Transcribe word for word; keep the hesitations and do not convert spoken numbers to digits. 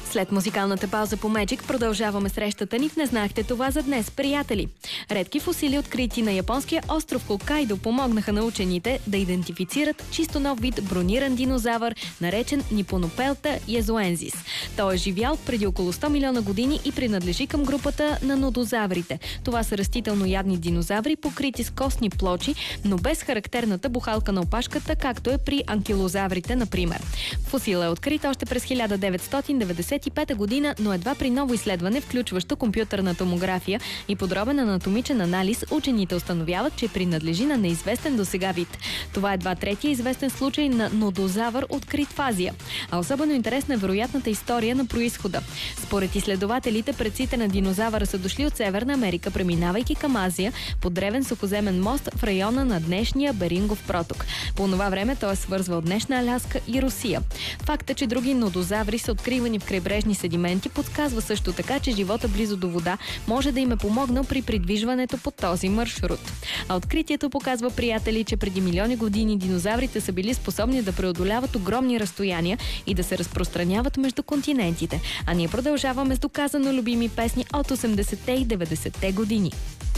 След музикалната пауза по Magic продължаваме срещата ни в Не знаехте това за днес, приятели. Редки фосили, открити на японския остров Хокайдо, помогнаха на учените да идентифицират чисто нов вид брониран динозавър, наречен Нипонопелта язуензис. Той е живял преди около сто милиона години и принадлежи към групата на нодозаврите. Това са растителноядни динозаври, покрити с костни плочи, но без характерната бухалка на опашката, както е при анкилозаврите, например. Фосил е открит още през хиляда деветстотин деветдесет и пета година, но едва при ново изследване, включващо компютърна томография и подробен анатомичен анализ, учените установяват, че принадлежи на неизвестен досега вид. Това е едва третия известен случай на нодозавър, открит в Азия. А особено интересна е вероятната история на происхода. Според изследователите, предците на динозавъра са дошли от Северна Америка, преминавайки към Азия по древен сухоземен мост в района на днешния Берингов проток. По това време той е свързвал днешна Аляска и Русия. Факта, че други нодозаври са откривани в крайбрежни седименти, подсказва също така, че живота близо до вода може да им е помогнал при придвижването по този маршрут. А откритието показва, приятели, че преди милиони години динозаврите са били способни да преодоляват огромни разстояния и да се разпространяват между континентите. А ние продължаваме с доказано любими песни от осемдесетте и деветдесетте години.